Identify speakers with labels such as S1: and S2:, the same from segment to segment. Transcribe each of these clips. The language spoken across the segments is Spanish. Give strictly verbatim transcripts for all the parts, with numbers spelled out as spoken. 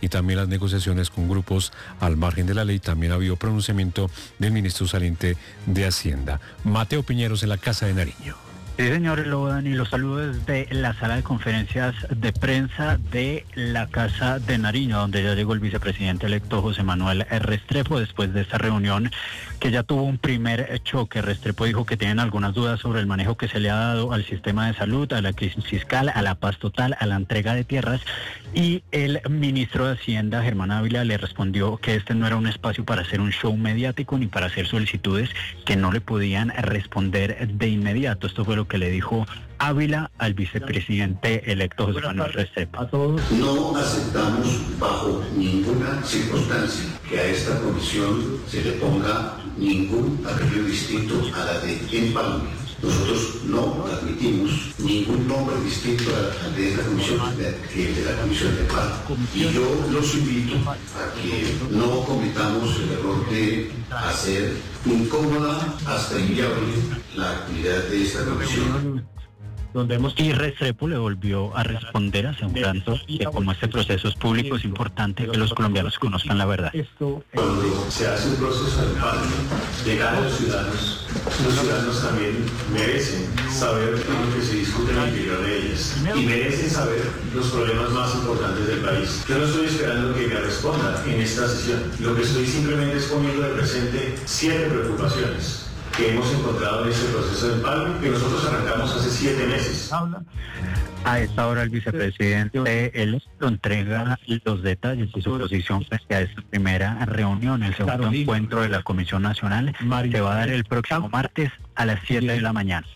S1: y también las negociaciones con grupos al margen de la ley. También ha habido pronunciamiento del ministro saliente de Hacienda, Mateo Piñeros, en la Casa de Nariño.
S2: Sí, señor Lodan, y los saludo desde la sala de conferencias de prensa de la Casa de Nariño, donde ya llegó el vicepresidente electo José Manuel Restrepo después de esta reunión que ya tuvo un primer choque. Restrepo dijo que tienen algunas dudas sobre el manejo que se le ha dado al sistema de salud, a la crisis fiscal, a la paz total, a la entrega de tierras, y el ministro de Hacienda, Germán Ávila, le respondió que este no era un espacio para hacer un show mediático ni para hacer solicitudes que no le podían responder de inmediato. Esto fue lo que le dijo Ávila al vicepresidente electo José Manuel Restrepo.
S3: A todos. No aceptamos bajo ninguna circunstancia que a esta comisión se le ponga ningún apellido distinto a la de Empalme. Nosotros no admitimos ningún nombre distinto al de esta comisión, que de la comisión de paz. Y yo los invito a que no cometamos el error de hacer incómoda hasta inviable la actividad de esta comisión.
S2: Donde hemos... Y Restrepo le volvió a responder asegurando que como este proceso es público es importante que los colombianos conozcan la verdad.
S4: Cuando se hace un proceso de empalme, llegar a los ciudadanos, los ciudadanos también merecen saber lo que se discute en el interior de ellas y merecen saber los problemas más importantes del país. Yo no estoy esperando que me responda en esta sesión, lo que estoy simplemente es poniendo de presente siete preocupaciones que hemos encontrado en este proceso de empalme, que nosotros arrancamos hace siete meses.
S2: A esta hora el vicepresidente él lo entrega los detalles de su posición frente a esta primera reunión. El segundo encuentro de la Comisión Nacional se va a dar el próximo martes a las siete de la mañana.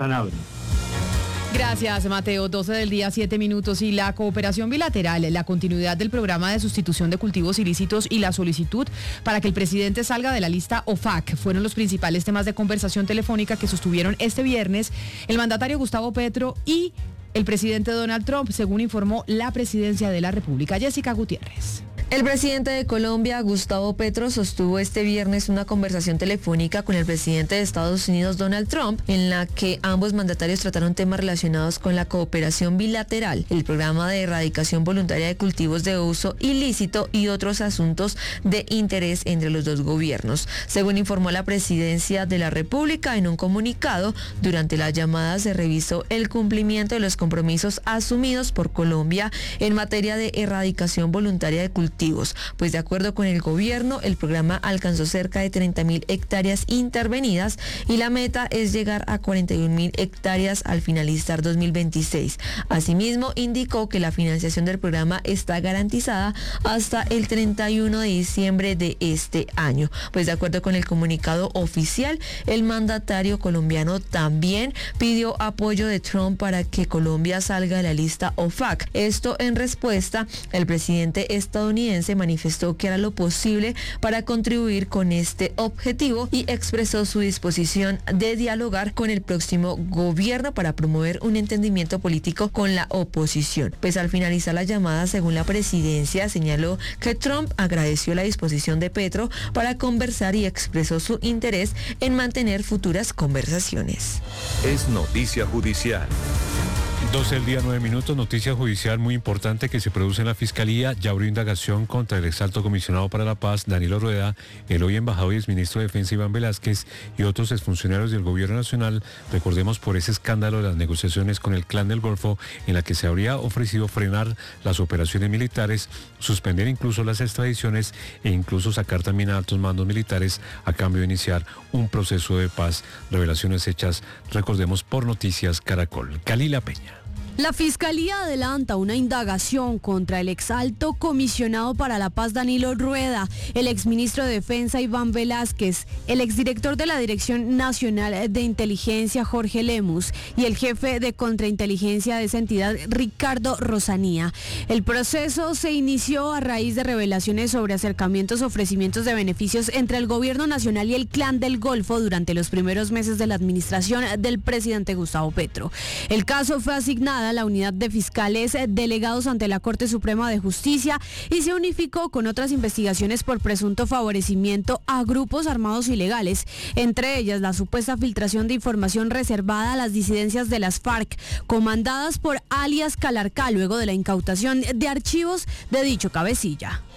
S5: Gracias, Mateo. doce del día, siete minutos. Y la cooperación bilateral, la continuidad del programa de sustitución de cultivos ilícitos y la solicitud para que el presidente salga de la lista O F A C fueron los principales temas de conversación telefónica que sostuvieron este viernes el mandatario Gustavo Petro y el presidente Donald Trump, según informó la Presidencia de la República. Jessica Gutiérrez.
S6: El presidente de Colombia, Gustavo Petro, sostuvo este viernes una conversación telefónica con el presidente de Estados Unidos, Donald Trump, en la que ambos mandatarios trataron temas relacionados con la cooperación bilateral, el programa de erradicación voluntaria de cultivos de uso ilícito y otros asuntos de interés entre los dos gobiernos. Según informó la Presidencia de la República en un comunicado, durante la llamada se revisó el cumplimiento de los compromisos asumidos por Colombia en materia de erradicación voluntaria de cultivos, pues de acuerdo con el gobierno, el programa alcanzó cerca de treinta mil hectáreas intervenidas y la meta es llegar a cuarenta y un mil hectáreas al finalizar dos mil veintiséis. Asimismo, indicó que la financiación del programa está garantizada hasta el treinta y uno de diciembre de este año. Pues de acuerdo con el comunicado oficial, el mandatario colombiano también pidió apoyo de Trump para que Colombia salga de la lista O F A C. Esto en respuesta, el presidente estadounidense manifestó que hará lo posible para contribuir con este objetivo y expresó su disposición de dialogar con el próximo gobierno para promover un entendimiento político con la oposición. Pues al finalizar la llamada, según la presidencia, señaló que Trump agradeció la disposición de Petro para conversar y expresó su interés en mantener futuras conversaciones.
S7: Es noticia judicial.
S1: doce del día, nueve minutos. Noticia judicial muy importante que se produce en la Fiscalía. Ya abrió indagación contra el exalto comisionado para la paz, Danilo Rueda, el hoy embajador y exministro de Defensa, Iván Velázquez, y otros exfuncionarios del gobierno nacional. Recordemos por ese escándalo de las negociaciones con el Clan del Golfo, en la que se habría ofrecido frenar las operaciones militares, suspender incluso las extradiciones e incluso sacar también a altos mandos militares a cambio de iniciar un proceso de paz. Revelaciones hechas, recordemos, por Noticias Caracol. Kalila Peña.
S8: La Fiscalía adelanta una indagación contra el exalto comisionado para la paz Danilo Rueda, el exministro de Defensa Iván Velázquez, el exdirector de la Dirección Nacional de Inteligencia Jorge Lemus y el jefe de contrainteligencia de esa entidad Ricardo Rosanía. El proceso se inició a raíz de revelaciones sobre acercamientos, ofrecimientos de beneficios entre el gobierno nacional y el Clan del Golfo durante los primeros meses de la administración del presidente Gustavo Petro. El caso fue asignado a la unidad de fiscales delegados ante la Corte Suprema de Justicia y se unificó con otras investigaciones por presunto favorecimiento a grupos armados ilegales, entre ellas la supuesta filtración de información reservada a las disidencias de las FARC, comandadas por alias Calarcá, luego de la incautación de archivos de dicho cabecilla.